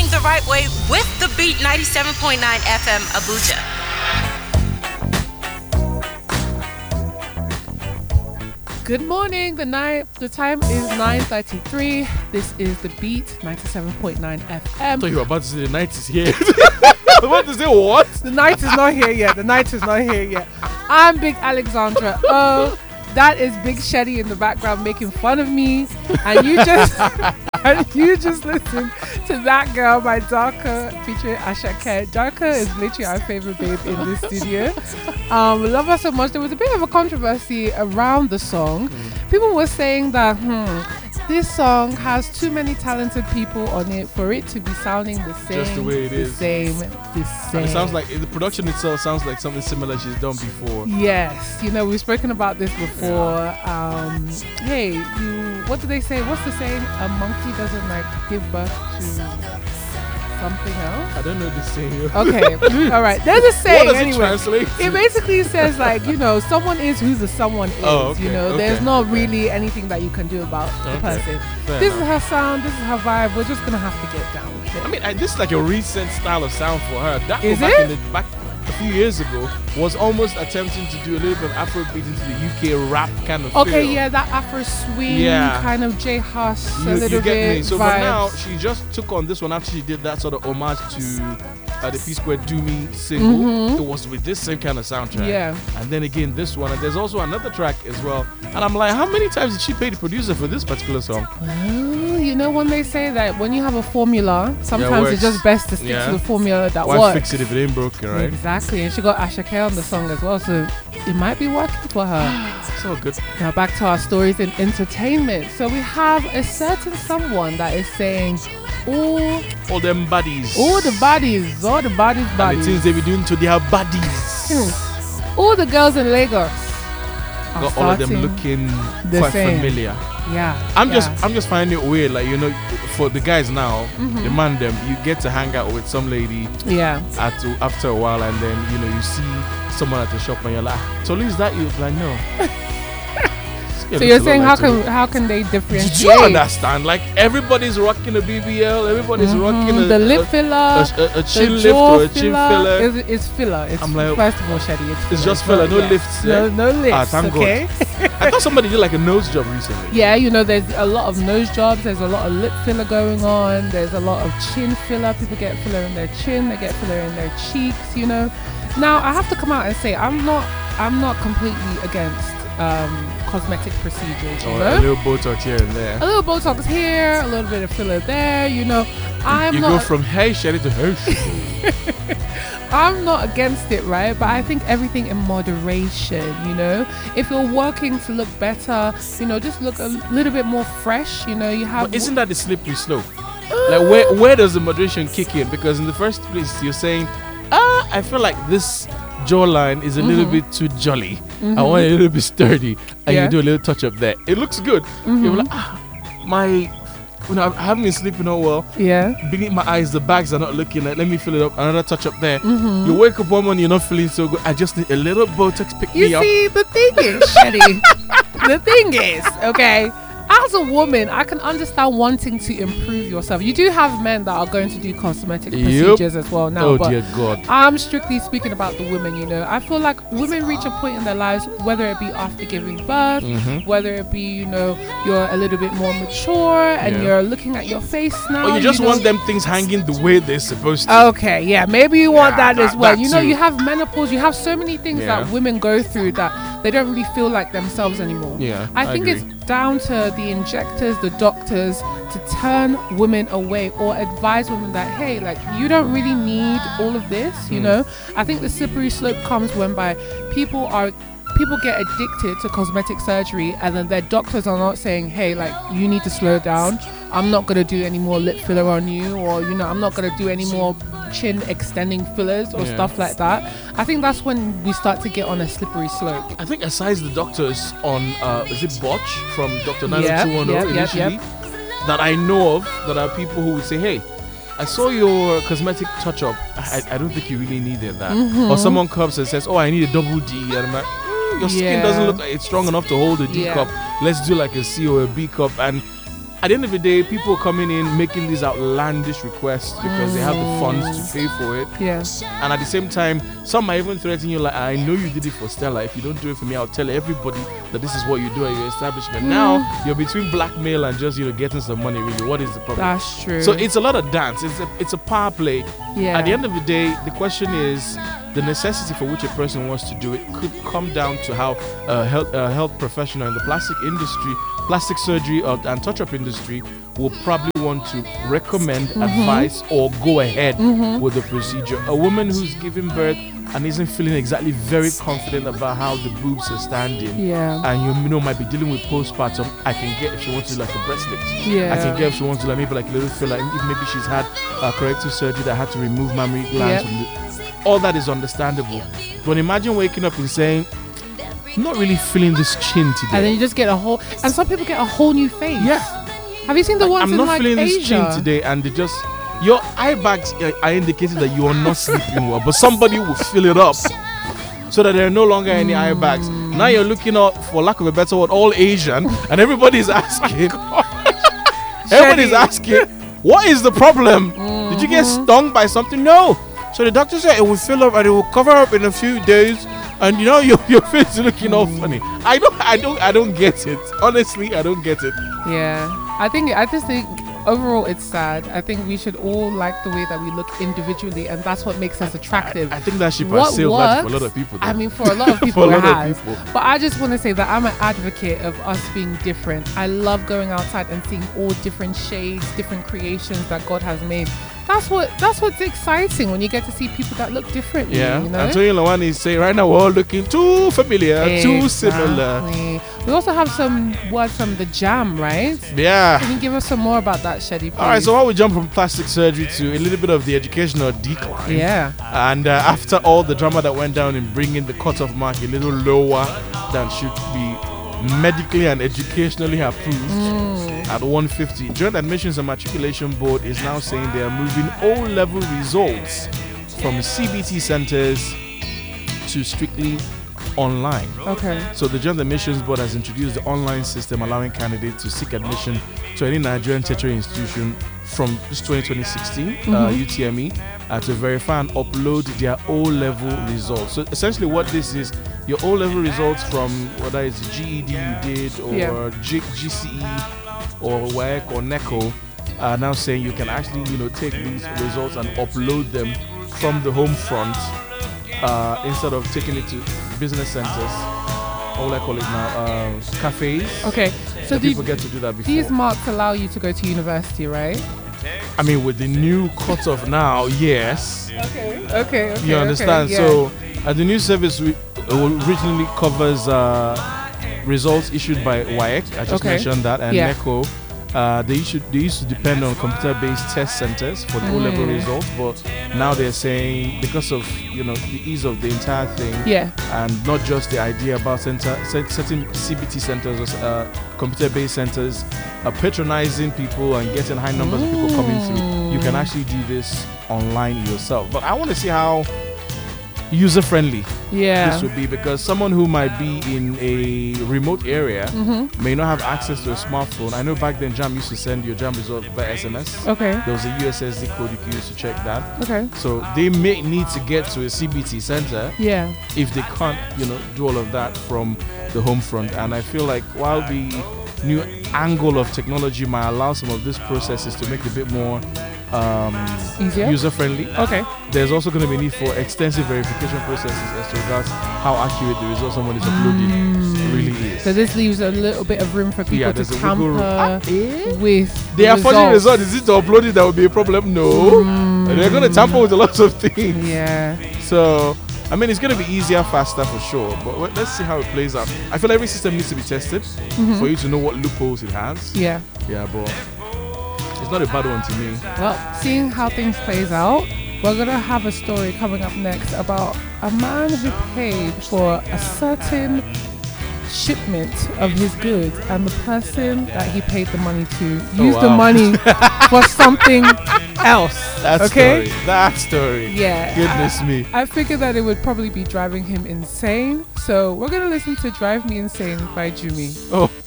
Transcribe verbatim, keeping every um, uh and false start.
Thinking the Right Way with The Beat ninety-seven point nine F M Abuja. Good morning. The night. The time is nine thirty-three. This is The Beat ninety-seven point nine F M. I thought you were about to say the night is here. I was about to say what? The night is not here yet. The night is not here yet. I'm Big Alexandra. Oh, that is Big Shetty in the background making fun of me, and you just and you just listen to That Girl by Darker featuring Ashake. Darker is literally our favorite babe in this studio. Um, we love her so much. There was a bit of a controversy around the song. Mm. People were saying that hmm, this song has too many talented people on it for it to be sounding the same. Just the way it the is. Same, the same. And it sounds like the production itself sounds like something similar she's done before. Yes, you know, we've spoken about this before. Um, hey, you, what do they say? What's the saying? A monkey doesn't like give birth to something else? I don't know the saying. Okay, all right. There's a saying. What does anyway. it translate to? It basically says like, you know, someone is who the someone is. Oh, okay, you know, okay, there's not okay. really anything that you can do about the Okay, person. fair This enough. is her sound. This is her vibe. We're just gonna have to get down with it. I mean, I, this is like a recent style of sound for her. That Is back it? in the back a few years ago was almost attempting to do a little bit of Afrobeat into the U K rap kind of Okay, feel. yeah, that Afro swing Yeah. kind of J Huss, You, a little you get bit me. So, vibes. but now she just took on this one after she did that sort of homage to uh, the P Square Do Me single. Mhm. It was with this same kind of soundtrack. Yeah. And then again, this one. And there's also another track as well. And I'm like, how many times did she pay the producer for this particular song? Well, you know when they say that when you have a formula, sometimes works. it's just best to stick Yeah. to the formula that Why works. fix it if it ain't broken, right? Exactly, and she got Ashake on the song as well, so it might be working for her. So good. Now back to our stories in entertainment. So we have a certain someone that is saying, all, All them bodies. all the bodies, all the bodies, And the bodies, things they be doing to their bodies. Hmm. all the girls in Lagos are Got all of them starting looking the quite same. familiar. Yeah, I'm yeah. just I'm just finding it weird, like, you know, for the guys now, Mhm. the man them, you get to hang out with some lady yeah. at after a while, and then you know you see someone at the shop and you're like, ah, so is that you? Like, no. So you're saying how can how can they differentiate? Did you understand? Like, everybody's rocking a B B L, everybody's Mhm. rocking a, the lip a, filler, a, a, a chin the lift jaw or a chin filler. Is, it's filler. It's I'm like, first of all, Shadi, it's, it's just not- filler, no yeah. lifts, No, eh? no lifts. Ah, thank God. okay. I thought somebody did like a nose job recently. Yeah, you know, there's a lot of nose jobs. There's a lot of lip filler going on. There's a lot of chin filler. People get filler in their chin. They get filler in their cheeks. You know. Now I have to come out and say I'm not. I'm not completely against um, cosmetic procedures. You Or know. a little Botox here and there. A little Botox here, a little bit of filler there. You know. I'm you not. go from hey Shelly to hey Shelly. I'm not against it, right? But I think everything in moderation, you know? If you're working to look better, you know, just look a little bit more fresh, you know, you have... But isn't that the slippery slope? Like, where where does the moderation kick in? Because in the first place, you're saying, ah, I feel like this jawline is a Mhm. little bit too jolly. Mhm. I want it a little bit sturdy. And Yeah. you do a little touch up there. It looks good. Mhm. You're like, ah, my... You know, I haven't been sleeping all well. Yeah. Beneath my eyes, the bags are not looking like. Let me fill it up. Another touch up there. Mhm. You wake up one morning, you're not feeling so good. I just need a little Botox pick You me up. see, the thing is, Shetty, the thing is, okay, as a woman, I can understand wanting to improve yourself. You do have men that are going to do cosmetic Yep. procedures as well now, Oh but dear God. I'm strictly speaking about the women, you know. I feel like women reach a point in their lives, whether it be after giving birth, Mhm. whether it be, you know, you're a little bit more mature and Yeah. you're looking at your face now. Or you just know. want them things hanging the way they're supposed to. Okay, yeah, maybe you want Yeah, that, as that- well. that You know, too. you have menopause, you have so many things Yeah. that women go through that they don't really feel like themselves anymore. Yeah, I I think agree. it's down to the injectors, the doctors, to turn women away or advise women that, hey, like, you don't really need all of this, you Mm. know. I think the slippery slope comes when by people are people get addicted to cosmetic surgery and then their doctors are not saying, hey, like, you need to slow down. I'm not going to do any more lip filler on you, or, you know, I'm not going to do any more chin extending fillers or Yeah. stuff like that. I think that's when we start to get on a slippery slope. I think aside the doctors on, uh, is it Botch from Doctor nine Yep, oh two one oh yep, yep, initially, yep. that I know of, that are people who would say, hey, I saw your cosmetic touch up. I, I don't think you really needed that. Mhm. Or someone comes and says, oh, I need a double D. And I'm like, mm, your skin Yeah. doesn't look like it's strong enough to hold a D Yeah. cup. Let's do like a C or a B cup. And at the end of the day, people are coming in making these outlandish requests because they have the funds to pay for it. Yeah. And at the same time, some might even threaten you like, I know you did it for Stella. If you don't do it for me, I'll tell everybody that this is what you do at your establishment. Mm. Now, you're between blackmail and just, you know, getting some money, really. What is the problem? That's true. So it's a lot of dance. It's a, it's a power play. Yeah. At the end of the day, the question is, the necessity for which a person wants to do it could come down to how a health, a health professional in the plastic industry, plastic surgery or, and touch-up industry will probably want to recommend, Mm-hmm. advise, or go ahead with the procedure. A woman who's giving birth and isn't feeling exactly very confident about how the boobs are standing, Yeah. and you know might be dealing with postpartum, I can get if she wants to do like a breast lift. Yeah. I can get if she wants to like maybe like a little feel like if maybe she's had a corrective surgery that had to remove mammary glands Yep. from the. All that is understandable. But imagine waking up and saying, I'm not really feeling this chin today. And then you just get a whole, and some people get a whole new face. Yeah. Have you seen the ones I'm in not like feeling Asia? this chin today, and they just your eye bags are- are indicating that you are not sleeping well, but somebody will fill it up so that there are no longer any eye bags. Now you're looking up, for lack of a better word, all Asian, and everybody's asking. everybody's Shady. asking, what is the problem? Did you get stung by something? No. So the doctor said it will fill up and it will cover up in a few days, and you know your your face is looking all funny. I don't I don't I don't get it. Honestly, I don't get it. Yeah. I think, I just think overall it's sad. I think we should all like the way that we look individually, and that's what makes us attractive. I think that ship What has sailed back for a works- lot of people. I though. mean, for a lot of people, For a it lot of has. people. But I just want to say that I'm an advocate of us being different. I love going outside and seeing all different shades, different creations that God has made. That's what. That's what's exciting when you get to see people that look different. Yeah, you know. Antonio Lawani is saying right now we're all looking too familiar, too similar. Exactly. We also have some words from the Jam, right? Yeah. Can you give us some more about that, Shedi, please? All right, so while we jump from plastic surgery to a little bit of the educational decline. Yeah. And uh, after all the drama that went down in bringing the cutoff mark a little lower than should be medically and educationally approved at one fifty, Joint Admissions and Matriculation Board is now saying they are moving O-level results from C B T centers to strictly online. Okay. So the Joint Admissions Board has introduced the online system allowing candidates to seek admission to any Nigerian tertiary institution from this twenty sixteen uh, U T M E uh, to verify and upload their O-level results. So essentially what this is, your O-level results from whether it's G E D you did or Yeah. G- GCE or W A E C or NECO are now saying you can actually, you know, take these results and upload them from the home front uh, instead of taking it to business centers. What will I call it now? Uh, cafes. Okay. So So the, people get to do that before. these marks allow you to go to university, right? I mean, with the new cutoff now, yes. Okay. Okay. okay You understand? Okay, yeah. So, uh, the new service re- originally covers uh, results issued by W A E C. I just Okay. mentioned that, and Yeah. NECO. Uh, they used to they used to depend on computer-based test centers for the O-level Mm. results, but now they're saying because of you know the ease of the entire thing, Yeah. and not just the idea about center, cer- certain C B T centers or uh, computer-based centers are patronizing people and getting high numbers of people coming through. You can actually do this online yourself. But I want to see how user-friendly Yeah. this would be, because someone who might be in a remote area Mm-hmm. may not have access to a smartphone. I know back then Jam used to send your Jam results by S M S. Okay. There was a U S S D code you could use to check that. Okay. So they may need to get to a C B T center Yeah. if they can't, you know, do all of that from the home front. And I feel like while the new angle of technology might allow some of these processes to make it a bit more um, Easier? user-friendly, Okay. there's also going to be need for extensive verification processes as to regards how accurate the result someone is uploading really is. So this leaves a little bit of room for people Yeah, to there's a wiggle room. tamper Ah, eh? with They the are forging results. results. Is it to upload it that would be a problem? No. They're going to tamper with a lot of things. Yeah. So, I mean, it's going to be easier, faster for sure. But wait, let's see how it plays out. I feel every system needs to be tested for you to know what loopholes it has. Yeah. Yeah, but it's not a bad one to me. Well, seeing how things plays out, we're gonna have a story coming up next about a man who paid for a certain shipment of his goods, and the person that he paid the money to used the wow. money for something else. That okay? story. That story. Yeah. Goodness I, me. I figured that it would probably be driving him insane, so we're gonna listen to "Drive Me Insane" by Jumi. Oh.